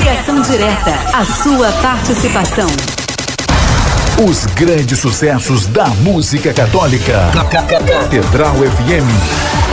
Ligação direta, a sua participação. Os grandes sucessos da música católica. Catedral FM.